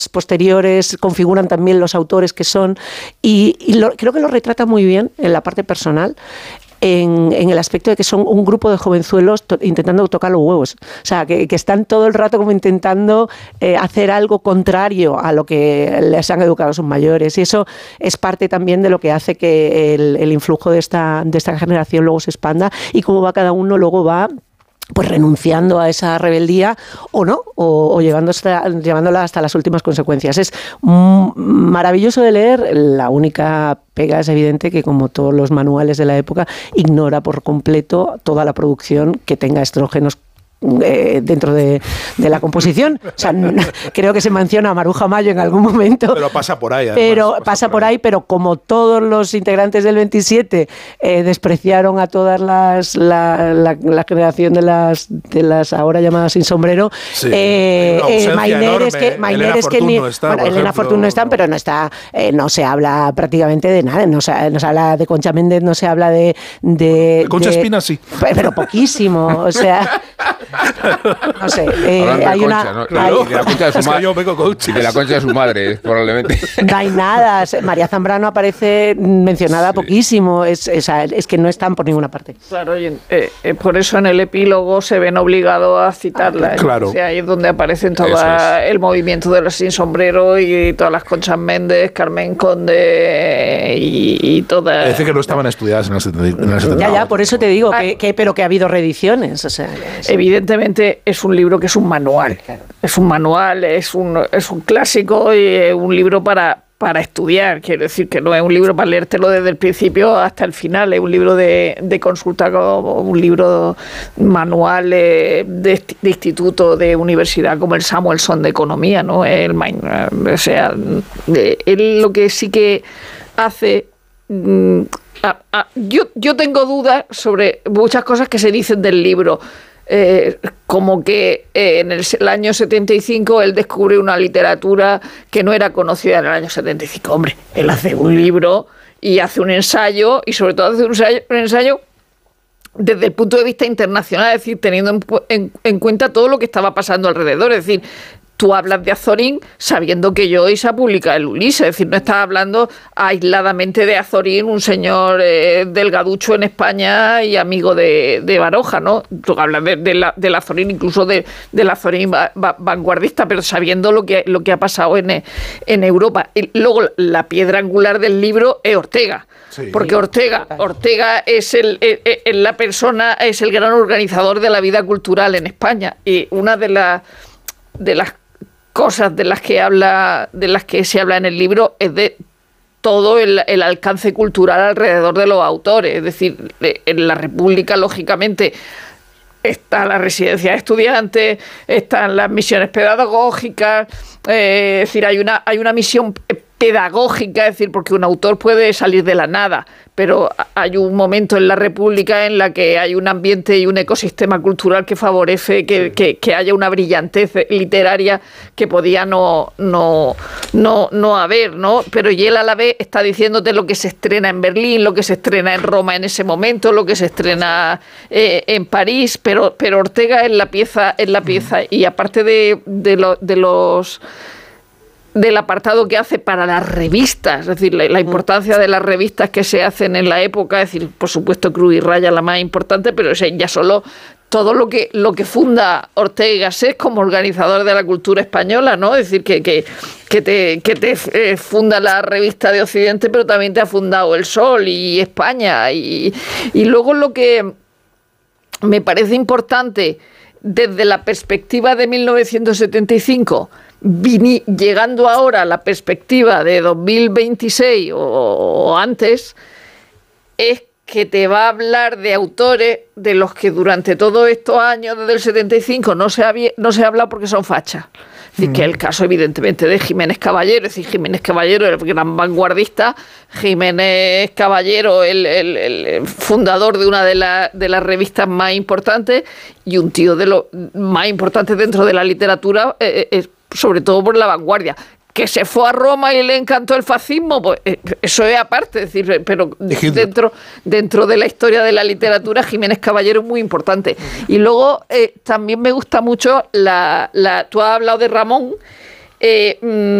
posteriores configuran también los autores que son, y creo que lo retrata muy bien en la parte personal, en el aspecto de que son un grupo de jovenzuelos intentando tocar los huevos. O sea, que están todo el rato como intentando hacer algo contrario a lo que les han educado sus mayores. Y eso es parte también de lo que hace que el influjo de esta generación luego se expanda, y cómo va cada uno luego va pues renunciando a esa rebeldía o no, o llevándola hasta las últimas consecuencias. Es maravilloso de leer. La única pega es evidente que, como todos los manuales de la época, ignora por completo toda la producción que tenga estrógenos dentro de la composición. O sea, creo que se menciona a Maruja Mayo en algún momento. Pero pasa por ahí. Además, pasa por ahí, pero como todos los integrantes del 27 despreciaron a todas la generación de las ahora llamadas sin sombrero, sí. Mainer es que Elena Fortún no está, pero no se habla prácticamente de nada. No se habla de Concha Méndez, no se habla de Concha Espina sí. Pero poquísimo, o sea. No sé, hay Concha, una... ¿no? Claro, de la concha de su madre. Y de la concha de su madre, probablemente. No hay nada. María Zambrano aparece mencionada poquísimo. Es que no están por ninguna parte. Claro, por eso en el epílogo se ven obligados a citarla. Claro. O sea, ahí es donde aparecen todo el movimiento de los sin sombrero y todas las Conchas Méndez, Carmen Conde y todas. Dice que no estaban estudiadas en el 70. Ya, por eso te digo pero que ha habido reediciones. O sea, evidentemente es un libro que es un manual. Claro. Es un manual, es un clásico y un libro para estudiar. Quiero decir que no es un libro para leértelo desde el principio hasta el final. Es un libro de consulta, como un libro manual de instituto, de universidad, como el Samuelson de economía, ¿no? O sea, él lo que sí que hace... Yo tengo dudas sobre muchas cosas que se dicen del libro. Como que en el año 75 él descubre una literatura que no era conocida en el año 75. Hombre, él hace un libro y hace un ensayo, y sobre todo hace un ensayo desde el punto de vista internacional, es decir, teniendo en cuenta todo lo que estaba pasando alrededor. Es decir, tú hablas de Azorín sabiendo que Joyce ha publicado el Ulises, es decir, no estás hablando aisladamente de Azorín, un señor delgaducho en España y amigo de Baroja, ¿no? Tú hablas del Azorín, incluso del Azorín vanguardista, pero sabiendo lo que ha pasado en Europa. Y luego la piedra angular del libro es Ortega. Sí. Porque Ortega es la persona, es el gran organizador de la vida cultural en España. Y una de las cosas de las que se habla en el libro es de todo el alcance cultural alrededor de los autores. Es decir, en la República, lógicamente, está la residencia de estudiantes, están las misiones pedagógicas, es decir, hay una misión pedagógica, es decir, porque un autor puede salir de la nada, pero hay un momento en la República en la que hay un ambiente y un ecosistema cultural que favorece que haya una brillantez literaria que podía no haber, ¿no? Pero y él a la vez está diciéndote lo que se estrena en Berlín, lo que se estrena en Roma en ese momento, lo que se estrena en París, pero Ortega es la pieza, y aparte del apartado que hace para las revistas, es decir, la importancia de las revistas que se hacen en la época, es decir, por supuesto Cruz y Raya la más importante, pero ya solo todo lo que funda Ortega y Gasset como organizador de la cultura española, ¿no? Es decir, que te funda la revista de Occidente, pero también te ha fundado El Sol y España, y luego lo que me parece importante desde la perspectiva de 1975, llegando ahora a la perspectiva de 2026 o antes, es que te va a hablar de autores de los que durante todos estos años, desde el 75, no se ha hablado porque son fachas. Es decir, que el caso, evidentemente, de Jiménez Caballero, es decir, Jiménez Caballero, el gran vanguardista, Jiménez Caballero, el fundador de una de las revistas más importantes, y un tío de los más importantes dentro de la literatura, sobre todo por la vanguardia. Que se fue a Roma y le encantó el fascismo, pues eso es aparte, es decir, pero dentro de la historia de la literatura, Jiménez Caballero es muy importante. Y luego también me gusta mucho tú has hablado de Ramón,